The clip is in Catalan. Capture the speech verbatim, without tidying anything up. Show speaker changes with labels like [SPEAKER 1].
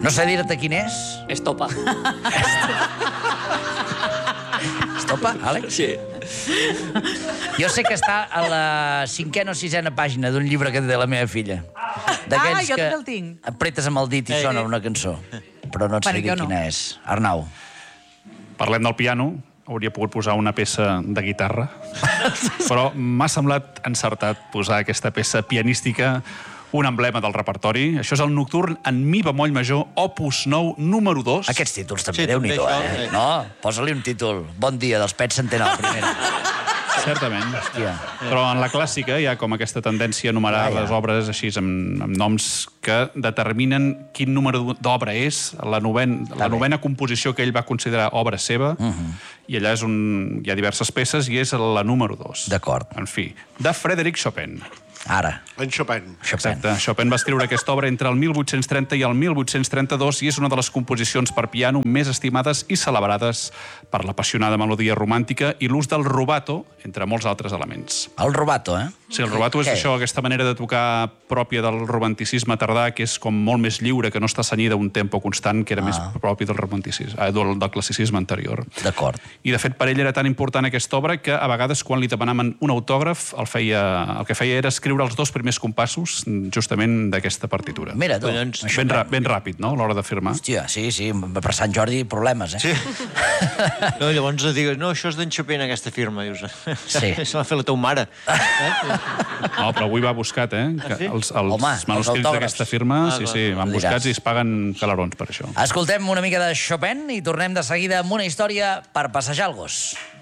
[SPEAKER 1] No sé dir-te quin és.
[SPEAKER 2] Estopa.
[SPEAKER 1] Estopa, Àlex?
[SPEAKER 2] Sí.
[SPEAKER 1] Jo sé que està a la cinquena o sisena pàgina d'un llibre que té la meva filla.
[SPEAKER 3] Ah,
[SPEAKER 1] D'aquells
[SPEAKER 3] jo
[SPEAKER 1] que
[SPEAKER 3] també el tinc.
[SPEAKER 1] apretes amb el dit i sona una cançó. Però no et sé
[SPEAKER 3] Bueno,
[SPEAKER 1] dir
[SPEAKER 3] jo no.
[SPEAKER 1] quina és. Arnau.
[SPEAKER 4] Parlem del piano. Hauria pogut posar una peça de guitarra, però m'ha semblat encertat posar aquesta peça pianística, un emblema del repertori. Això és el Nocturn en mi bemoll major, opus nou, número dos.
[SPEAKER 1] Aquests títols també,
[SPEAKER 5] Sí,
[SPEAKER 1] Déu-n'hi-do,
[SPEAKER 5] també
[SPEAKER 1] eh?
[SPEAKER 5] això,
[SPEAKER 1] No, posa-li un títol. Bon dia, dels Pets Centenal, primera.
[SPEAKER 4] Certament.
[SPEAKER 1] Hòstia.
[SPEAKER 4] Però en la clàssica hi ha com aquesta tendència a enumerar
[SPEAKER 1] Ah, ja.
[SPEAKER 4] les obres així amb, amb noms que determinen quin número d'obra és, la, noven, la
[SPEAKER 1] bé.
[SPEAKER 4] novena composició que ell va considerar obra seva, i allà és un, hi ha diverses peces i és la número dos.
[SPEAKER 1] D'acord.
[SPEAKER 4] En fi, de Frédéric Chopin.
[SPEAKER 1] Ara.
[SPEAKER 6] En Chopin.
[SPEAKER 1] Chopin.
[SPEAKER 4] Exacte. Chopin va escriure aquesta obra entre el mil vuit-cents trenta i el mil vuit-cents trenta-dos i és una de les composicions per piano més estimades i celebrades per l'apassionada melodia romàntica i l'ús del rubato, entre molts altres elements.
[SPEAKER 1] El rubato, eh?
[SPEAKER 4] Sí, el rubato és
[SPEAKER 1] Què?
[SPEAKER 4] això, aquesta manera de tocar pròpia del romanticisme tardà, que és com molt més lliure, que no està senyida a un tempo constant, que era ah. més propi del romanticisme, eh, del, del classicisme anterior.
[SPEAKER 1] D'acord.
[SPEAKER 4] I, de fet, per ell era tan important aquesta obra que, a vegades, quan li demanaven un autògraf, el, feia, el que feia era escriure els dos primers compassos, justament d'aquesta partitura.
[SPEAKER 1] Mira, tu.
[SPEAKER 5] Collons.
[SPEAKER 1] això
[SPEAKER 4] Ben,
[SPEAKER 1] que-
[SPEAKER 4] ra ben ràpid, no?, a l'hora de firmar.
[SPEAKER 1] Hòstia, sí, sí, per Sant Jordi problemes, eh? Sí.
[SPEAKER 5] No, llavors digues, no, això és d'en Chopin, aquesta firma. Dius,
[SPEAKER 1] Sí.
[SPEAKER 5] se l'ha fet la teva mare.
[SPEAKER 4] No, però avui va buscat, eh? Que
[SPEAKER 5] sí?
[SPEAKER 4] els, els
[SPEAKER 1] Home, els
[SPEAKER 4] manuscrits
[SPEAKER 1] autògrafs.
[SPEAKER 4] d'aquesta firma,
[SPEAKER 5] Ah,
[SPEAKER 4] sí,
[SPEAKER 5] clar.
[SPEAKER 4] sí, van
[SPEAKER 1] Em
[SPEAKER 4] buscats
[SPEAKER 1] diràs.
[SPEAKER 4] i es paguen calarons per això.
[SPEAKER 1] Escoltem una mica de Chopin i tornem de seguida amb una història per passejar el gos.